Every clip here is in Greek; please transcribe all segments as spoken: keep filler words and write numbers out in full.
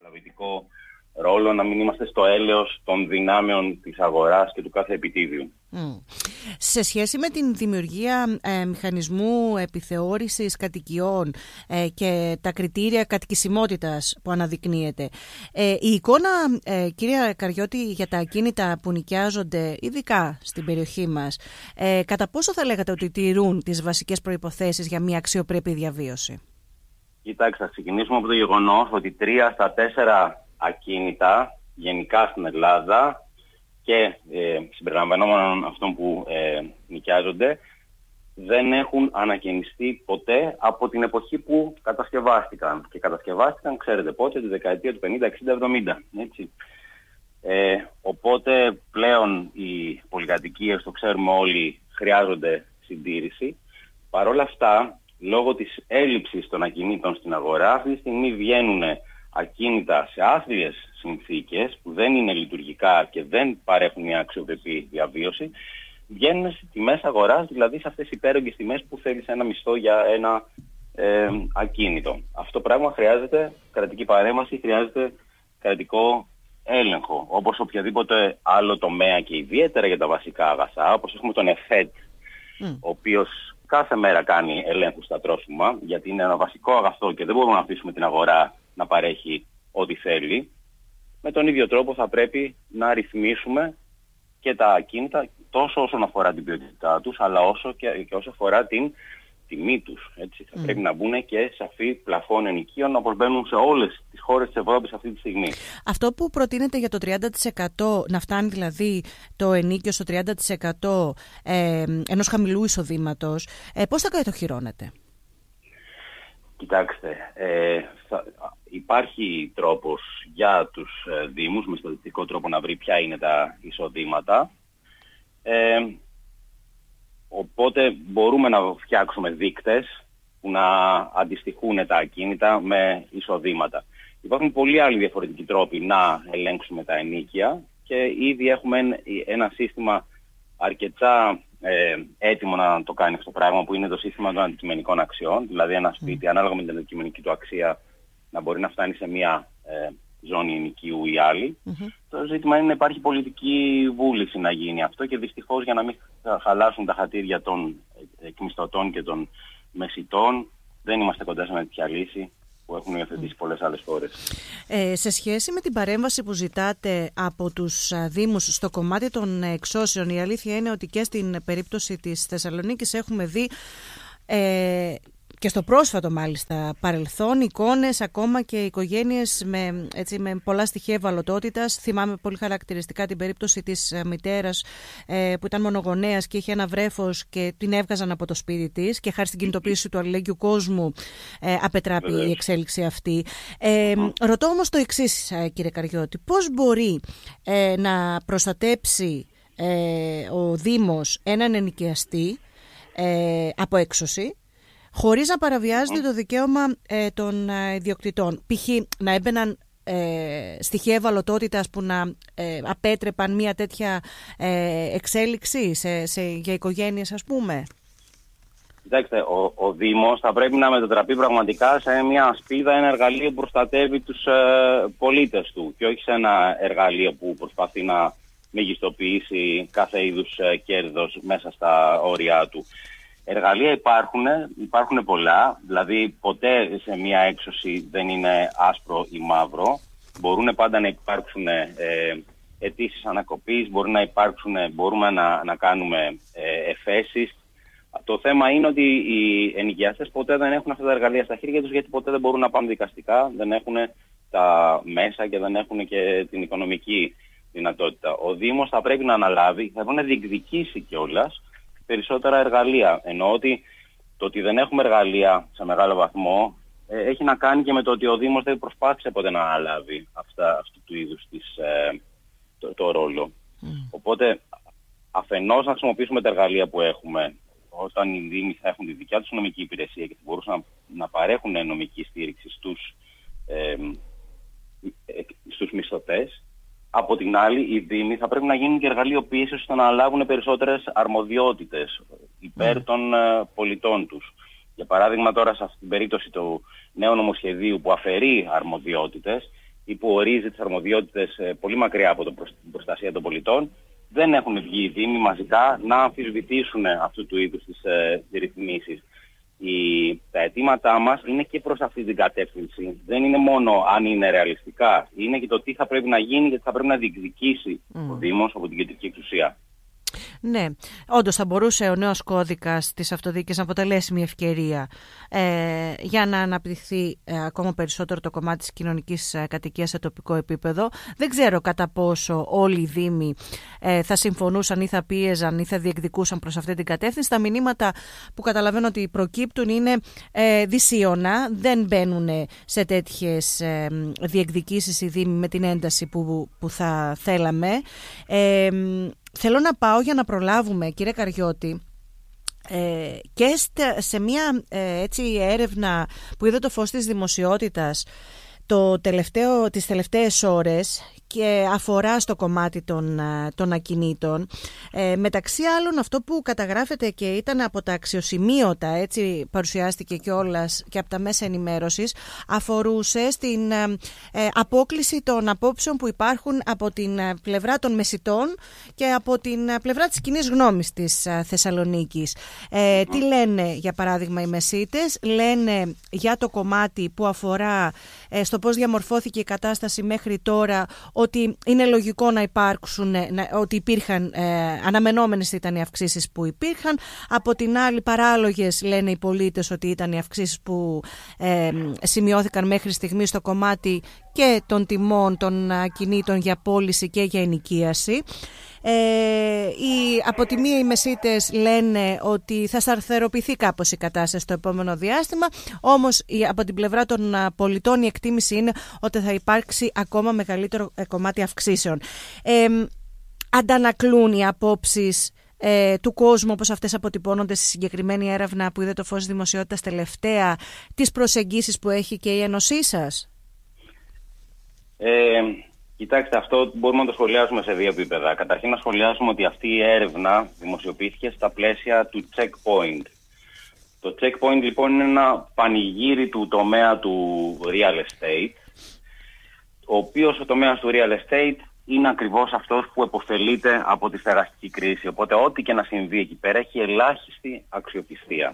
διαμεσολαβητικό ρόλο, να μην είμαστε στο έλεος των δυνάμεων της αγοράς και του κάθε επιτίδιου. Mm. Σε σχέση με την δημιουργία ε, μηχανισμού επιθεώρησης κατοικιών ε, και τα κριτήρια κατοικησιμότητας που αναδεικνύεται, ε, η εικόνα, ε, κυρία Καριώτη, για τα ακίνητα που νοικιάζονται ειδικά στην περιοχή μας, ε, κατά πόσο θα λέγατε ότι τηρούν τις βασικές προϋποθέσεις για μια αξιοπρεπή διαβίωση? Κοιτάξτε, θα ξεκινήσουμε από το γεγονός ότι τρία στα τέσσερα ακίνητα γενικά στην Ελλάδα και ε, συμπεριλαμβανόμενων αυτών που ε, νοικιάζονται δεν έχουν ανακαινιστεί ποτέ από την εποχή που κατασκευάστηκαν. Και κατασκευάστηκαν, ξέρετε πότε, τη δεκαετία του πενήντα, εξήντα, εβδομήντα. Έτσι. Ε, οπότε πλέον οι πολυκατοικίες, το ξέρουμε όλοι, χρειάζονται συντήρηση. Παρ' όλα αυτά, λόγω της έλλειψης των ακινήτων στην αγορά, αυτή τη στιγμή βγαίνουν ακίνητα σε άθλιες συνθήκες που δεν είναι λειτουργικά και δεν παρέχουν μια αξιοπρεπή διαβίωση, βγαίνουν σε τιμές αγοράς, δηλαδή σε αυτές τις υπέρογγες τιμές που θέλεις ένα μισθό για ένα ε, ακίνητο. Αυτό πράγμα χρειάζεται κρατική παρέμβαση, χρειάζεται κρατικό έλεγχο, όπως οποιαδήποτε άλλο τομέα και ιδιαίτερα για τα βασικά αγαθά, όπως έχουμε τον ΕΦΕΤ, mm. ο οποίος κάθε μέρα κάνει ελέγχους στα τρόφιμα, γιατί είναι ένα βασικό αγαθό και δεν μπορούμε να αφήσουμε την αγορά να παρέχει ό,τι θέλει. Με τον ίδιο τρόπο θα πρέπει να ρυθμίσουμε και τα ακίνητα τόσο όσον αφορά την ποιότητά τους, αλλά όσο και, και όσο αφορά την τιμή τους. Έτσι. Mm. Θα πρέπει να μπουν και σαφή πλαφών ενοικίων, όπως μπαίνουν σε όλες τις χώρες της Ευρώπης αυτή τη στιγμή. Αυτό που προτείνεται για το τριάντα τοις εκατό, να φτάνει δηλαδή το ενοίκιο στο τριάντα τοις εκατό ε, ενός χαμηλού εισοδήματος, ε, πώς θα κατοχυρώνεται? Κοιτάξτε, ε, θα, υπάρχει τρόπος για τους ε, Δήμους με στατιστικό τρόπο να βρει ποια είναι τα εισοδήματα. Ε, οπότε μπορούμε να φτιάξουμε δείκτες που να αντιστοιχούν τα ακίνητα με εισοδήματα. Υπάρχουν πολλοί άλλοι διαφορετικοί τρόποι να ελέγξουμε τα ενοίκια και ήδη έχουμε ένα σύστημα αρκετά ε, έτοιμο να το κάνει αυτό το πράγμα, που είναι το σύστημα των αντικειμενικών αξιών. Δηλαδή ένα σπίτι, mm. ανάλογα με την αντικειμενική του αξία, να μπορεί να φτάνει σε μια ε, ζώνη ενοικίου ή άλλη. Mm-hmm. Το ζήτημα είναι να υπάρχει πολιτική βούληση να γίνει αυτό και δυστυχώς, για να μην χαλάσουν τα χατήρια των εκμισθωτών και των μεσιτών, δεν είμαστε κοντά σε μια τέτοια λύση που έχουν υιοθετήσει πολλές άλλες χώρες. Ε, σε σχέση με την παρέμβαση που ζητάτε από τους Δήμους στο κομμάτι των εξώσεων, η αλήθεια είναι ότι και στην περίπτωση της Θεσσαλονίκης έχουμε δει ε, και στο πρόσφατο μάλιστα παρελθόν εικόνες ακόμα και οικογένειες με, έτσι, με πολλά στοιχεία ευαλωτότητας. Θυμάμαι πολύ χαρακτηριστικά την περίπτωση της μητέρας ε, που ήταν μονογονέας και είχε ένα βρέφος και την έβγαζαν από το σπίτι της και χάρη στην κινητοποίηση του αλληλέγγυου κόσμου ε, απετράπη η εξέλιξη αυτή. Ε, ρωτώ όμως το εξής, κύριε Καριώτη, πώς μπορεί ε, να προστατέψει ε, ο Δήμος έναν ενοικιαστή ε, από έξωση, χωρίς να παραβιάζεται το δικαίωμα ε, των ε, ιδιοκτητών? Π.χ. να έμπαιναν ε, στοιχεία ευαλωτότητας που να ε, απέτρεπαν μια τέτοια ε, εξέλιξη σε, σε, για οικογένειες, ας πούμε. Κοιτάξτε, ο, ο Δήμος θα πρέπει να μετατραπεί πραγματικά σε μια ασπίδα, ένα εργαλείο που προστατεύει τους ε, πολίτες του και όχι σε ένα εργαλείο που προσπαθεί να μεγιστοποιήσει κάθε είδους ε, κέρδος μέσα στα όρια του. Εργαλεία υπάρχουν, υπάρχουν πολλά, δηλαδή ποτέ σε μια έξωση δεν είναι άσπρο ή μαύρο. Μπορούν πάντα να υπάρξουν ε, αιτήσεις ανακοπής, μπορούν να υπάρξουν, μπορούμε να, να κάνουμε ε, εφέσεις. Το θέμα είναι ότι οι ενοικιαστές ποτέ δεν έχουν αυτά τα εργαλεία στα χέρια τους, γιατί ποτέ δεν μπορούν να πάνε δικαστικά, δεν έχουν τα μέσα και δεν έχουν και την οικονομική δυνατότητα. Ο Δήμος θα πρέπει να αναλάβει, θα πρέπει να διεκδικήσει κιόλας περισσότερα εργαλεία. Εννοώ ότι το ότι δεν έχουμε εργαλεία σε μεγάλο βαθμό ε, έχει να κάνει και με το ότι ο Δήμος δεν προσπάθησε ποτέ να αναλάβει αυτά, αυτού του είδους της, ε, το, το ρόλο. Mm. Οπότε αφενός να χρησιμοποιήσουμε τα εργαλεία που έχουμε, όταν οι Δήμοι θα έχουν τη δικιά τους νομική υπηρεσία και θα μπορούσαν να, να παρέχουν νομική στήριξη στους, ε, ε, στους μισθωτές. Από την άλλη, οι Δήμοι θα πρέπει να γίνουν και εργαλείο πίεσης ώστε να αναλάβουν περισσότερες αρμοδιότητες υπέρ mm. των uh, πολιτών τους. Για παράδειγμα, τώρα σε αυτή την περίπτωση του νέου νομοσχεδίου που αφαιρεί αρμοδιότητες, ή που ορίζει τις αρμοδιότητες πολύ μακριά από την προστασία των πολιτών, δεν έχουν βγει οι Δήμοι μαζικά να αμφισβητήσουν αυτού του είδους τις ε, ρυθμίσεις. Η, τα αιτήματά μας είναι και προς αυτή την κατεύθυνση. Δεν είναι μόνο αν είναι ρεαλιστικά, είναι και το τι θα πρέπει να γίνει και τι θα πρέπει να διεκδικήσει mm. ο Δήμος από την κεντρική εξουσία. Ναι, όντως θα μπορούσε ο νέος κώδικας της αυτοδιοίκησης να αποτελέσει μια ευκαιρία ε, για να αναπτυχθεί ε, ακόμα περισσότερο το κομμάτι της κοινωνικής ε, κατοικίας σε τοπικό επίπεδο. Δεν ξέρω κατά πόσο όλοι οι Δήμοι ε, θα συμφωνούσαν ή θα πίεζαν ή θα διεκδικούσαν προς αυτή την κατεύθυνση. Τα μηνύματα που καταλαβαίνω ότι προκύπτουν είναι ε, δυσίωνα, δεν μπαίνουν σε τέτοιες ε, διεκδικήσεις οι Δήμοι με την ένταση που, που θα θέλαμε. Ε, Θέλω να πάω για να προλάβουμε, κύριε Καριώτη, ε, και σε μια ε, έτσι, έρευνα που είδε το φως της δημοσιότητας το τελευταίο, τις τελευταίες ώρες και αφορά στο κομμάτι των, των ακινήτων. Ε, μεταξύ άλλων αυτό που καταγράφεται και ήταν από τα αξιοσημείωτα, έτσι παρουσιάστηκε κιόλας και από τα μέσα ενημέρωσης, αφορούσε στην ε, απόκλιση των απόψεων που υπάρχουν από την πλευρά των μεσιτών και από την πλευρά της κοινής γνώμης της Θεσσαλονίκης. Ε, τι λένε για παράδειγμα οι μεσίτες? Λένε για το κομμάτι που αφορά ε, στο πώς διαμορφώθηκε η κατάσταση μέχρι τώρα, ότι είναι λογικό να υπάρξουν, ότι υπήρχαν, ε, αναμενόμενες ήταν οι αυξήσεις που υπήρχαν. Από την άλλη παράλογες λένε οι πολίτες ότι ήταν οι αυξήσεις που ε, σημειώθηκαν μέχρι στιγμή στο κομμάτι και των τιμών των ακινήτων για πώληση και για ενοικίαση. Ε, οι, από τη μία οι μεσίτες λένε ότι θα σταθεροποιηθεί κάπως η κατάσταση στο επόμενο διάστημα, όμως η, από την πλευρά των πολιτών η εκτίμηση είναι ότι θα υπάρξει ακόμα μεγαλύτερο κομμάτι αυξήσεων. Ε, αντανακλούν οι απόψεις ε, του κόσμου όπως αυτές αποτυπώνονται στη συγκεκριμένη έρευνα που είδε το φως δημοσιότητας τελευταία, τις προσεγγίσεις που έχει και η Ένωσή σας? Ε... Κοιτάξτε, αυτό μπορούμε να το σχολιάσουμε σε δύο επίπεδα. Καταρχήν να σχολιάσουμε ότι αυτή η έρευνα δημοσιοποιήθηκε στα πλαίσια του Checkpoint. Το Checkpoint λοιπόν είναι ένα πανηγύρι του τομέα του real estate, ο οποίος ο τομέας του real estate είναι ακριβώς αυτός που επωφελείται από τη στεγαστική κρίση. Οπότε ό,τι και να συμβεί εκεί πέρα έχει ελάχιστη αξιοπιστία.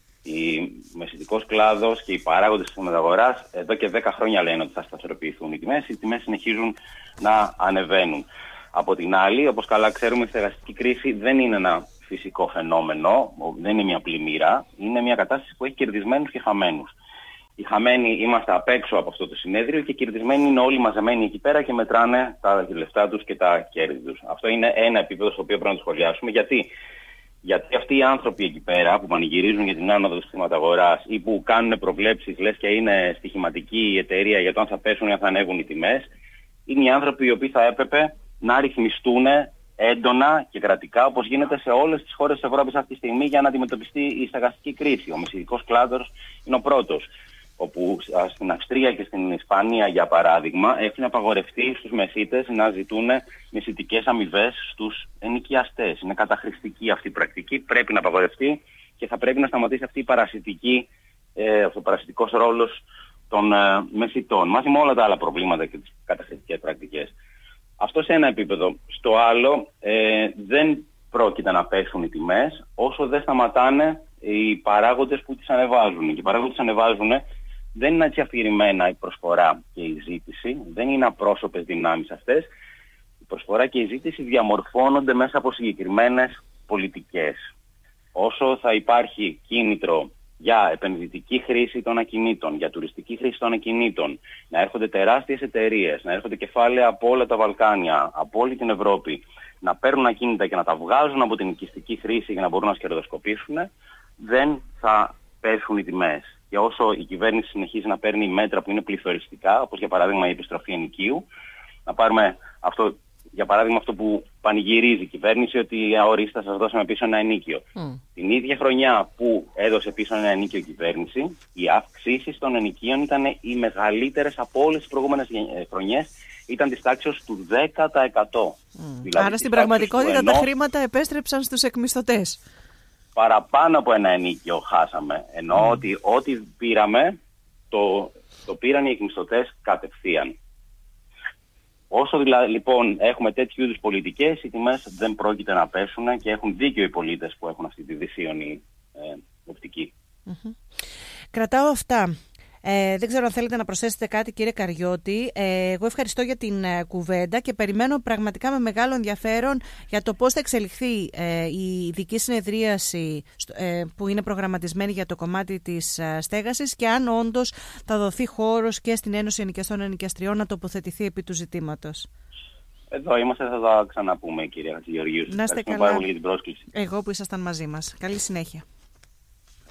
Ο μεσητικός κλάδος και οι παράγοντες της μεταγοράς εδώ και δέκα χρόνια λένε ότι θα σταθεροποιηθούν οι τιμές. Οι τιμές συνεχίζουν να ανεβαίνουν. Από την άλλη, όπως καλά ξέρουμε, η στεγαστική κρίση δεν είναι ένα φυσικό φαινόμενο, δεν είναι μια πλημμύρα, είναι μια κατάσταση που έχει κερδισμένους και χαμένους. Οι χαμένοι είμαστε απ' έξω από αυτό το συνέδριο και οι κερδισμένοι είναι όλοι μαζεμένοι εκεί πέρα και μετράνε τα λεφτά τους και τα κέρδη τους. Αυτό είναι ένα επίπεδο στο οποίο πρέπει να το σχολιάσουμε. Γιατί? Γιατί αυτοί οι άνθρωποι εκεί πέρα που πανηγυρίζουν για την άνοδο της χρηματαγοράς ή που κάνουν προβλέψεις, λες και είναι στοιχηματική η εταιρεία για το αν θα πέσουν ή αν θα ανέβουν οι τιμές, είναι οι άνθρωποι οι οποίοι θα έπρεπε να ρυθμιστούν έντονα και κρατικά, όπως γίνεται σε όλες τις χώρες της Ευρώπης αυτή τη στιγμή, για να αντιμετωπιστεί η στεγαστική κρίση. Ο μεσητικός κλάδος είναι ο πρώτος, όπου στην Αυστρία και στην Ισπανία, για παράδειγμα, έχει απαγορευτεί στους μεσίτες να ζητούν μεσητικές αμοιβές στους ενοικιαστές. Είναι καταχρηστική αυτή η πρακτική, πρέπει να απαγορευτεί και θα πρέπει να σταματήσει αυτή η παρασιτική, ε, ο παρασιτικός ρόλος των ε, μεσιτών, μαζί με όλα τα άλλα προβλήματα και τις καταχρηστικές πρακτικές. Αυτό σε ένα επίπεδο. Στο άλλο, ε, δεν πρόκειται να πέσουν οι τιμές όσο δεν σταματάνε οι παράγοντες που τις ανεβάζουν. Και οι παράγοντες που τις ανεβάζουν δεν είναι έτσι αφηρημένα η προσφορά και η ζήτηση, δεν είναι απρόσωπες δυνάμεις αυτές. Η προσφορά και η ζήτηση διαμορφώνονται μέσα από συγκεκριμένες πολιτικές. Όσο θα υπάρχει κίνητρο για επενδυτική χρήση των ακινήτων, για τουριστική χρήση των ακινήτων, να έρχονται τεράστιες εταιρείες, να έρχονται κεφάλαια από όλα τα Βαλκάνια, από όλη την Ευρώπη, να παίρνουν ακίνητα και να τα βγάζουν από την οικιστική χρήση για να μπορούν να σκερδοσκοπήσουν, δεν θα πέσουν οι τιμές. Και όσο η κυβέρνηση συνεχίζει να παίρνει μέτρα που είναι πληθωριστικά, όπως για παράδειγμα η επιστροφή ενοικίου, να πάρουμε αυτό, για παράδειγμα αυτό που πανηγυρίζει η κυβέρνηση, ότι ορίστε, θα σας δώσαμε πίσω ένα ενίκιο. Mm. Την ίδια χρονιά που έδωσε πίσω ένα ενίκιο η κυβέρνηση, οι αυξήσεις των ενοικίων ήταν οι μεγαλύτερες από όλες τις προηγούμενες χρονιές, ήταν της τάξης του δέκα τοις εκατό. Mm. Δηλαδή, άρα στην πραγματικότητα τα χρήματα επέστρεψαν στους εκμισθωτές. Παραπάνω από ένα ενίκιο χάσαμε. Ενώ mm. ότι ό,τι πήραμε, το, το πήραν οι εκμισθωτές κατευθείαν. Όσο δηλαδή, λοιπόν έχουμε τέτοιου είδους πολιτικές, οι τιμές δεν πρόκειται να πέσουν και έχουν δίκιο οι πολίτες που έχουν αυτή τη δυσίωνη ε, οπτική. Mm-hmm. Κρατάω αυτά. Ε, δεν ξέρω αν θέλετε να προσθέσετε κάτι, κύριε Καριώτη. Ε, εγώ ευχαριστώ για την ε, κουβέντα και περιμένω πραγματικά με μεγάλο ενδιαφέρον για το πώς θα εξελιχθεί ε, η ειδική συνεδρίαση ε, που είναι προγραμματισμένη για το κομμάτι της ε, στέγασης και αν όντως θα δοθεί χώρος και στην Ένωση Ενοικιαστών Ενοικιαστριών να τοποθετηθεί επί του ζητήματος. Εδώ είμαστε, θα τα ξαναπούμε, κυρία Χατζηγεωργίου. Να είστε καλά. Πάρα πολύ για την πρόσκληση. Εγώ που ήσασταν μαζί μας. Καλή συνέχεια.